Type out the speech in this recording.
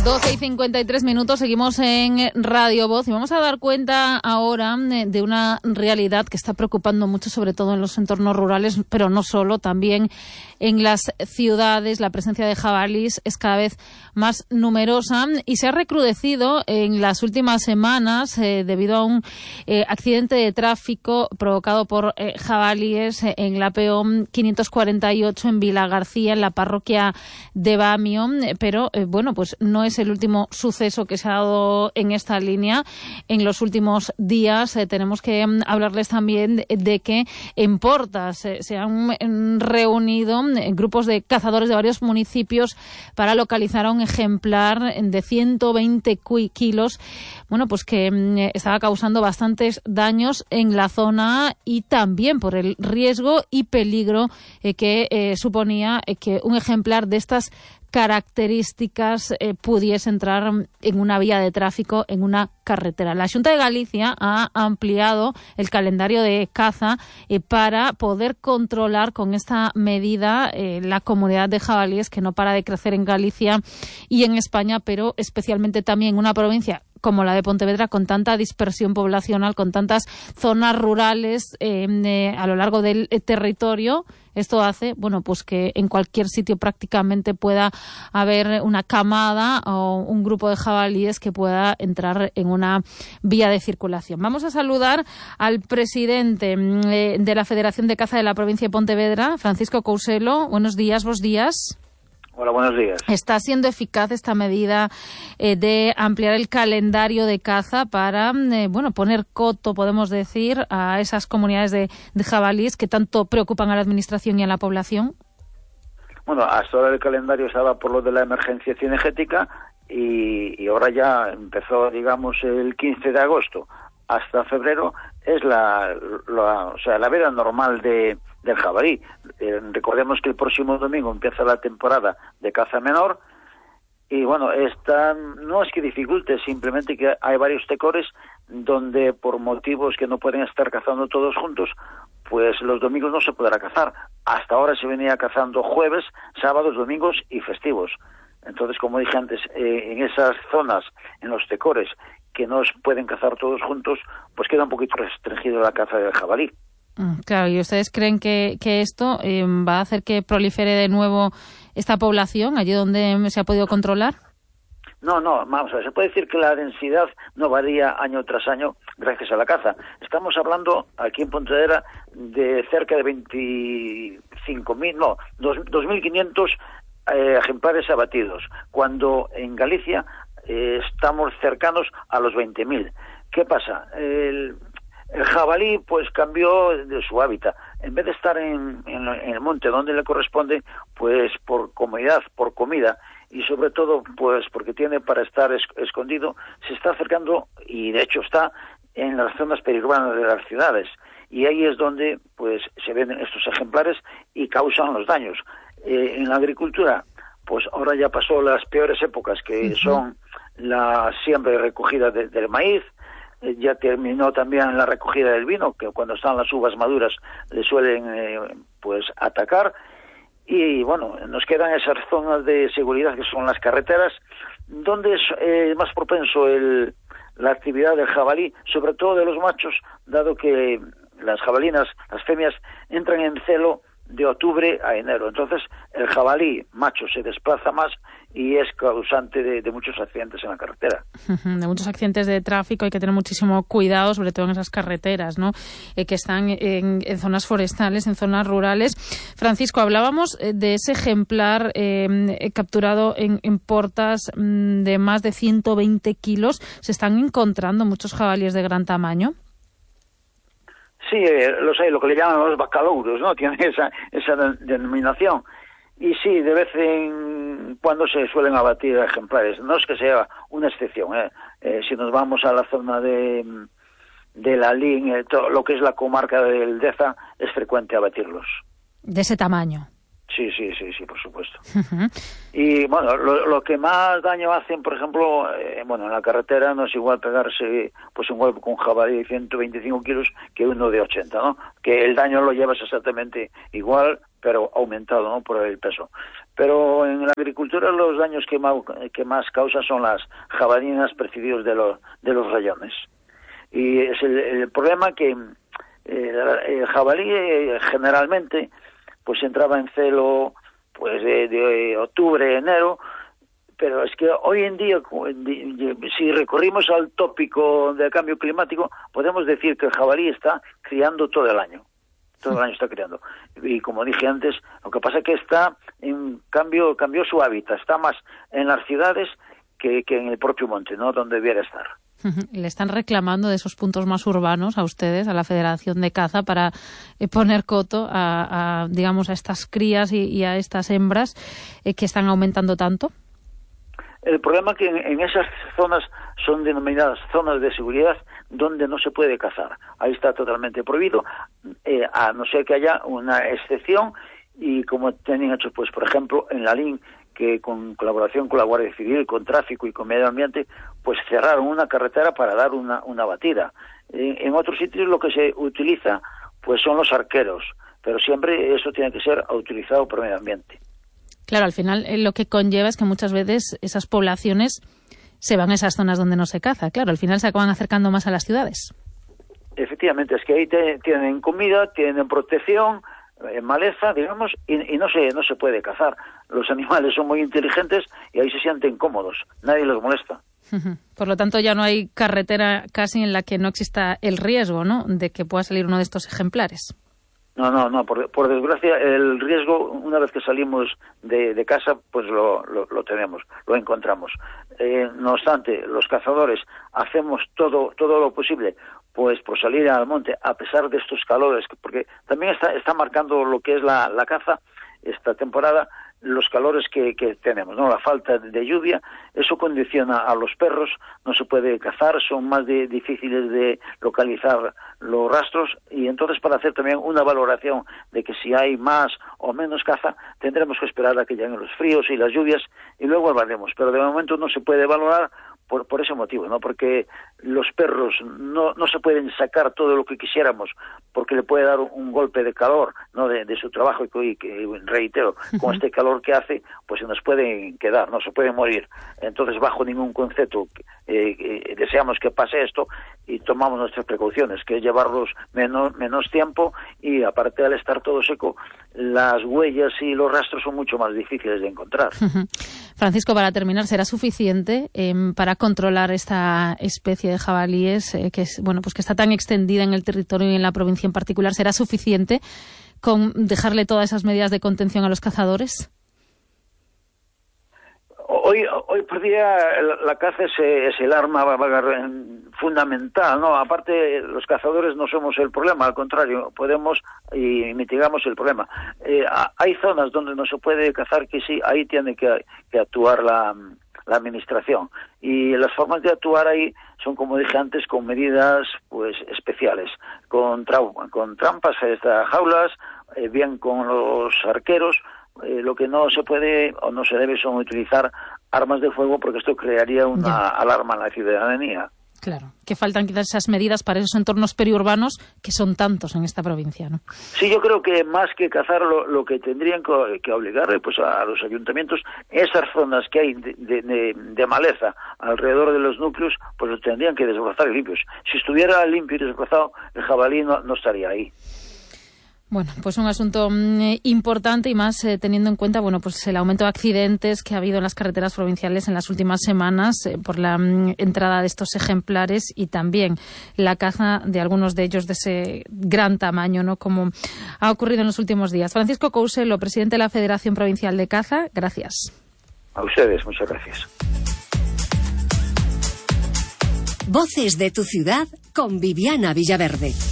12:53, seguimos en Radio Voz y vamos a dar cuenta ahora de una realidad que está preocupando mucho, sobre todo en los entornos rurales, pero no solo, también en las ciudades. La presencia de jabalíes es cada vez más numerosa y se ha recrudecido en las últimas semanas debido a un accidente de tráfico provocado por jabalíes en la peón 548 en Vilagarcía, en la parroquia de Bamio, pero bueno, pues no es el último suceso que se ha dado en esta línea. En los últimos días tenemos que hablarles también de que en Portas se han reunido grupos de cazadores de varios municipios para localizar a un ejemplar de 120 kilos, bueno, pues que estaba causando bastantes daños en la zona y también por el riesgo y peligro que suponía que un ejemplar de estas características pudiese entrar en una vía de tráfico, en una carretera. La Xunta de Galicia ha ampliado el calendario de caza para poder controlar con esta medida la comunidad de jabalíes que no para de crecer en Galicia y en España, pero especialmente también en una provincia como la de Pontevedra, con tanta dispersión poblacional, con tantas zonas rurales a lo largo del territorio. Esto hace, bueno, pues que en cualquier sitio prácticamente pueda haber una camada o un grupo de jabalíes que pueda entrar en una vía de circulación. Vamos a saludar al presidente de la Federación de Caza de la provincia de Pontevedra, Francisco Couselo. Buenos días, vos días. Hola, buenos días. ¿Está siendo eficaz esta medida de ampliar el calendario de caza para, bueno, poner coto, podemos decir, a esas comunidades de jabalíes que tanto preocupan a la administración y a la población? Bueno, hasta ahora el calendario estaba por lo de la emergencia cinegética y ahora ya empezó, digamos, el 15 de agosto hasta febrero es la veda normal del jabalí. Recordemos que el próximo domingo empieza la temporada de caza menor y bueno, esta no es que dificulte, simplemente que hay varios tecores donde por motivos que no pueden estar cazando todos juntos, pues los domingos no se podrá cazar. Hasta ahora se venía cazando jueves, sábados, domingos y festivos. Entonces, como dije antes, en esas zonas, en los tecores, que no pueden cazar todos juntos, pues queda un poquito restringido la caza del jabalí. Claro, ¿y ustedes creen que esto va a hacer que prolifere de nuevo esta población allí donde se ha podido controlar? No, vamos a ver, se puede decir que la densidad no varía año tras año gracias a la caza. Estamos hablando aquí en Pontevedra de cerca de 2.500 ejemplares abatidos, cuando en Galicia estamos cercanos a los 20.000. ¿Qué pasa? El jabalí pues cambió de su hábitat. En vez de estar en el monte donde le corresponde, pues por comodidad, por comida y sobre todo pues porque tiene para estar escondido, se está acercando y de hecho está en las zonas periurbanas de las ciudades y ahí es donde pues se ven estos ejemplares y causan los daños. En la agricultura, pues ahora ya pasó las peores épocas que son la siembra y recogida del maíz. Ya terminó también la recogida del vino, que cuando están las uvas maduras le suelen pues atacar. Y bueno, nos quedan esas zonas de seguridad que son las carreteras, donde es más propenso la actividad del jabalí, sobre todo de los machos, dado que las jabalinas, las femias, entran en celo de octubre a enero. Entonces el jabalí macho se desplaza más y es causante de muchos accidentes en la carretera. De muchos accidentes de tráfico. Hay que tener muchísimo cuidado, sobre todo en esas carreteras, ¿no? Que están en zonas forestales, en zonas rurales. Francisco, hablábamos de ese ejemplar capturado en Portas de más de 120 kilos. ¿Se están encontrando muchos jabalíes de gran tamaño? Sí, los hay, lo que le llaman los bacalouros, ¿no? Tienen esa denominación. Y sí, de vez en cuando se suelen abatir ejemplares. No es que sea una excepción, si nos vamos a la zona de la Lin, todo lo que es la comarca del Deza, es frecuente abatirlos. ¿De ese tamaño? Sí, por supuesto. Y bueno, lo que más daño hacen, por ejemplo, en la carretera no es igual pegarse pues un golpe con un jabalí de 125 kilos que uno de 80, ¿no? Que el daño lo llevas exactamente igual, pero aumentado, ¿no? Por el peso. Pero en la agricultura los daños que más causan son las jabalinas precedidos de los rayones. Y es el problema que el jabalí generalmente pues entraba en celo pues de octubre, enero, pero es que hoy en día, si recorrimos al tópico del cambio climático, podemos decir que el jabalí está criando todo el año. Todo el año está criando. Y como dije antes, lo que pasa es que cambió su hábitat, está más en las ciudades que en el propio monte, ¿no? Donde debiera estar. Le están reclamando de esos puntos más urbanos a ustedes, a la Federación de Caza, para poner coto a estas crías y a estas hembras que están aumentando tanto. El problema es que en esas zonas son denominadas zonas de seguridad donde no se puede cazar. Ahí está totalmente prohibido, a no ser que haya una excepción, y como tienen hecho, pues por ejemplo, en Lalín, que con colaboración con la Guardia Civil, con Tráfico y con Medio Ambiente, pues cerraron una carretera para dar una batida. En otros sitios lo que se utiliza pues son los arqueros, pero siempre eso tiene que ser autorizado por Medio Ambiente. Claro, al final lo que conlleva es que muchas veces esas poblaciones se van a esas zonas donde no se caza. Claro, al final se acaban acercando más a las ciudades. Efectivamente, es que ahí tienen comida, tienen protección, maleza, digamos, y no se puede cazar. Los animales son muy inteligentes y ahí se sienten cómodos, nadie los molesta. Por lo tanto, ya no hay carretera casi en la que no exista el riesgo, ¿no?, de que pueda salir uno de estos ejemplares. No, por desgracia, el riesgo, una vez que salimos de casa, pues lo tenemos, lo encontramos. No obstante, los cazadores hacemos todo lo posible pues por salir al monte, a pesar de estos calores, porque también está marcando lo que es la caza esta temporada, los calores que tenemos, ¿no? La falta de lluvia, eso condiciona a los perros, no se puede cazar, son más difíciles de localizar los rastros, y entonces para hacer también una valoración de que si hay más o menos caza, tendremos que esperar a que lleguen los fríos y las lluvias y luego evaluaremos, pero de momento no se puede valorar por ese motivo, ¿no? Porque los perros no se pueden sacar todo lo que quisiéramos, porque le puede dar un golpe de calor, ¿no?, de su trabajo, y que reitero, con este calor que hace, pues se nos pueden quedar, no se pueden morir. Entonces, bajo ningún concepto deseamos que pase esto, y tomamos nuestras precauciones, que es llevarlos menos tiempo, y aparte, al estar todo seco, las huellas y los rastros son mucho más difíciles de encontrar. Francisco, para terminar, ¿será suficiente para controlar esta especie de jabalíes que está tan extendida en el territorio y en la provincia en particular? ¿Será suficiente con dejarle todas esas medidas de contención a los cazadores? Hoy por día la caza es el arma fundamental, ¿no? Aparte, los cazadores no somos el problema, al contrario, podemos y mitigamos el problema. Hay zonas donde no se puede cazar, que sí, ahí tiene que actuar la administración, y las formas de actuar ahí son, como dije antes, con medidas pues especiales, con trampas, jaulas, bien con los arqueros. Lo que no se puede o no se debe son utilizar armas de fuego, porque esto crearía una alarma en la ciudadanía. Claro, que faltan quizás esas medidas para esos entornos periurbanos que son tantos en esta provincia, ¿no? Sí, yo creo que más que cazar, lo que tendrían que obligarle pues a los ayuntamientos, esas zonas que hay de maleza alrededor de los núcleos, pues los tendrían que desbrozar limpios. Si estuviera limpio y desbrozado, el jabalí no estaría ahí. Bueno, pues un asunto importante, y más teniendo en cuenta, pues el aumento de accidentes que ha habido en las carreteras provinciales en las últimas semanas por la entrada de estos ejemplares, y también la caza de algunos de ellos de ese gran tamaño, ¿no?, como ha ocurrido en los últimos días. Francisco Couselo, presidente de la Federación Provincial de Caza, gracias. A ustedes, muchas gracias. Voces de tu ciudad con Viviana Villaverde.